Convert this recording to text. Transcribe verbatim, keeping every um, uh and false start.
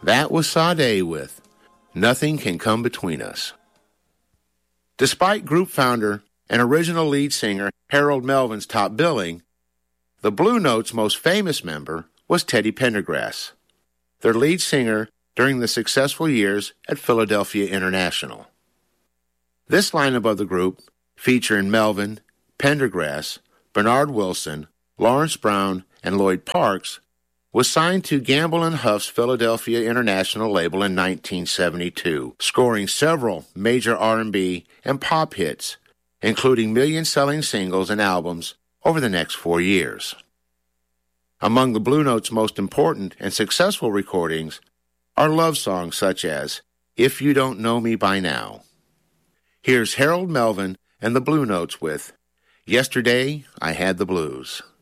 That was Sade with Nothing Can Come Between Us. Despite group founder and original lead singer Harold Melvin's top billing, the Blue Notes' most famous member was Teddy Pendergrass, their lead singer during the successful years at Philadelphia International. This lineup of the group, featuring Melvin, Pendergrass, Bernard Wilson, Lawrence Brown, and Lloyd Parks, was signed to Gamble and Huff's Philadelphia International label in nineteen seventy-two, scoring several major R and B and pop hits, including million-selling singles and albums over the next four years. Among the Blue Notes' most important and successful recordings are love songs such as If You Don't Know Me By Now. Here's Harold Melvin and the Blue Notes with Yesterday I Had the Blues.